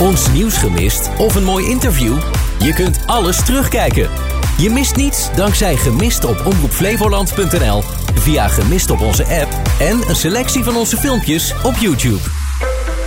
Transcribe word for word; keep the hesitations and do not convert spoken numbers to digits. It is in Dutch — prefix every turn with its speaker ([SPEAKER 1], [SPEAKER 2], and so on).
[SPEAKER 1] Ons nieuws gemist of een mooi interview? Je kunt alles terugkijken. Je mist niets dankzij Gemist op omroep flevoland punt n l, via Gemist op onze app en een selectie van onze filmpjes op YouTube.